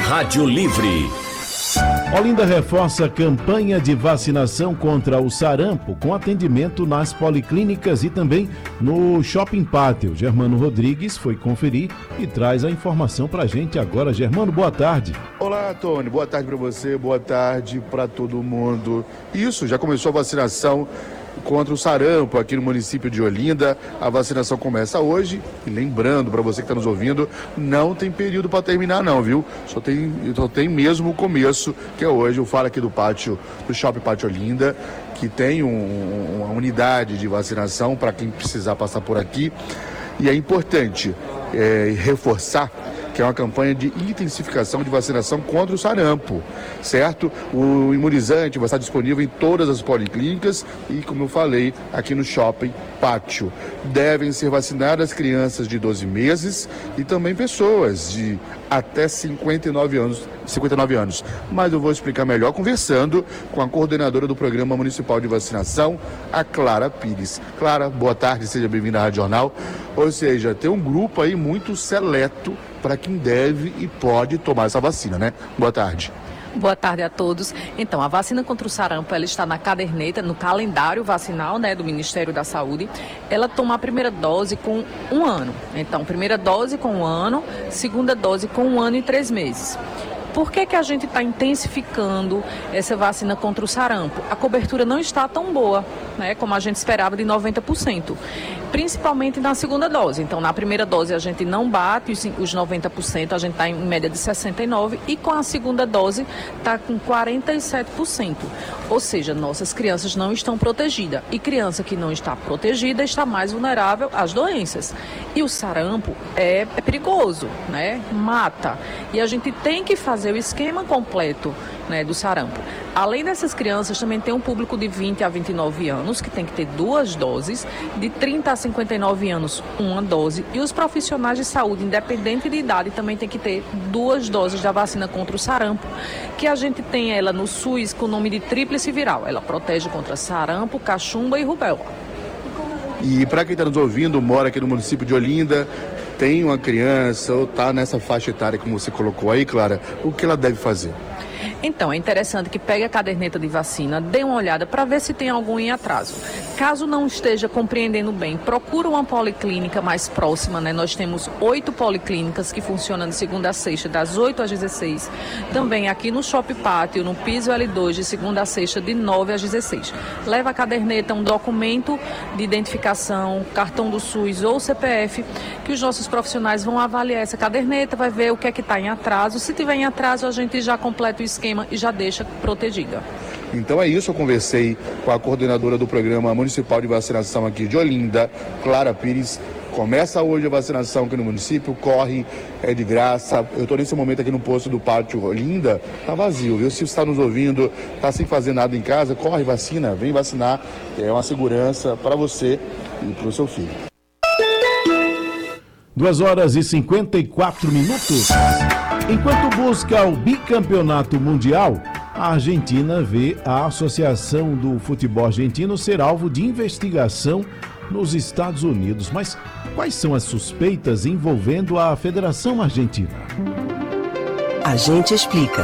Rádio Livre. Olinda reforça a campanha de vacinação contra o sarampo com atendimento nas policlínicas e também no Shopping Pátio. Germano Rodrigues foi conferir e traz a informação pra gente agora. Germano, boa tarde. Olá, Tony. Boa tarde para você, boa tarde para todo mundo. Isso, já começou a vacinação contra o sarampo aqui no município de Olinda. A vacinação começa hoje e lembrando para você que está nos ouvindo, não tem período para terminar não, viu? Só tem mesmo o começo, que é hoje. Eu falo aqui do pátio, do Shopping Pátio Olinda, que tem uma unidade de vacinação para quem precisar passar por aqui. E é importante reforçar que é uma campanha de intensificação de vacinação contra o sarampo, certo? O imunizante vai estar disponível em todas as policlínicas e, como eu falei, aqui no Shopping Pátio. Devem ser vacinadas crianças de 12 meses e também pessoas de até 59 anos. Mas eu vou explicar melhor conversando com a coordenadora do Programa Municipal de Vacinação, a Clara Pires. Clara, boa tarde, seja bem-vinda à Rádio Jornal. Ou seja, tem um grupo aí muito seleto para quem deve e pode tomar essa vacina, né? Boa tarde. Boa tarde a todos. Então, a vacina contra o sarampo, ela está na caderneta, no calendário vacinal, né, do Ministério da Saúde. Ela toma a primeira dose com 1 ano. Então, primeira dose com 1 ano, segunda dose com 1 ano e 3 meses. Por que a gente está intensificando essa vacina contra o sarampo? A cobertura não está tão boa, né, como a gente esperava, de 90%, principalmente na segunda dose. Então, na primeira dose a gente não bate os 90%, a gente está em média de 69%, e com a segunda dose está com 47%. Ou seja, nossas crianças não estão protegidas. E criança que não está protegida está mais vulnerável às doenças. E o sarampo é perigoso, né? Mata. E a gente tem que fazer o esquema completo, né, do sarampo. Além dessas crianças, também tem um público de 20 a 29 anos, que tem que ter 2 doses, de 30 a 59 anos, 1 dose, e os profissionais de saúde, independente de idade, também tem que ter 2 doses da vacina contra o sarampo, que a gente tem ela no SUS com o nome de tríplice viral. Ela protege contra sarampo, cachumba e rubéola. E para quem está nos ouvindo, mora aqui no município de Olinda, tem uma criança ou está nessa faixa etária, como você colocou aí, Clara, o que ela deve fazer? Então, é interessante que pegue a caderneta de vacina, dê uma olhada para ver se tem algum em atraso. Caso não esteja compreendendo bem, procura uma policlínica mais próxima, né? Nós temos 8 policlínicas que funcionam de segunda a sexta, das 8 às 16. Também aqui no Shopping Pátio, no piso L2, de segunda a sexta, de 9 às 16. Leva a caderneta, um documento de identificação, cartão do SUS ou CPF, que os nossos profissionais vão avaliar essa caderneta, vai ver o que é que está em atraso. Se tiver em atraso, a gente já completa o esquema e já deixa protegida. Então é isso, eu conversei com a coordenadora do Programa Municipal de Vacinação aqui de Olinda, Clara Pires. Começa hoje a vacinação aqui no município, corre, é de graça. Eu estou nesse momento aqui no posto do Pátio Olinda, tá vazio, viu? Se você está nos ouvindo, está sem fazer nada em casa, corre, vacina, vem vacinar, é uma segurança para você e para o seu filho. 2h54. Enquanto busca o bicampeonato mundial, a Argentina vê a Associação do Futebol Argentino ser alvo de investigação nos Estados Unidos. Mas quais são as suspeitas envolvendo a Federação Argentina? A gente explica.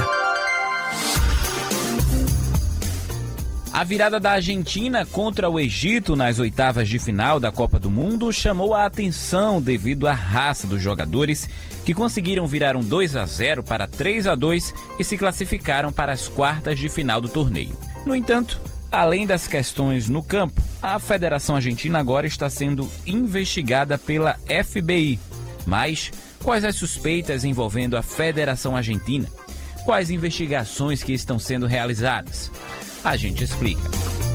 A virada da Argentina contra o Egito nas oitavas de final da Copa do Mundo chamou a atenção devido à raça dos jogadores, que conseguiram virar um 2-0 para 3-2 e se classificaram para as quartas de final do torneio. No entanto, além das questões no campo, a Federação Argentina agora está sendo investigada pela FBI. Mas quais as suspeitas envolvendo a Federação Argentina? Quais investigações que estão sendo realizadas? A gente explica.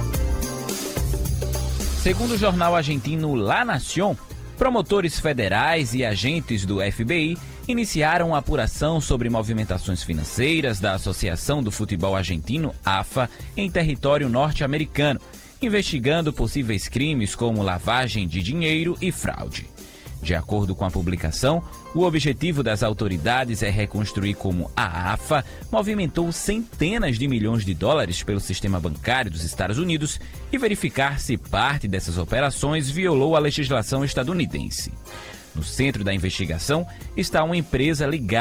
Segundo o jornal argentino La Nación, promotores federais e agentes do FBI iniciaram uma apuração sobre movimentações financeiras da Associação do Futebol Argentino, AFA, em território norte-americano, investigando possíveis crimes como lavagem de dinheiro e fraude. De acordo com a publicação, o objetivo das autoridades é reconstruir como a AFA movimentou centenas de milhões de dólares pelo sistema bancário dos Estados Unidos e verificar se parte dessas operações violou a legislação estadunidense. No centro da investigação está uma empresa ligada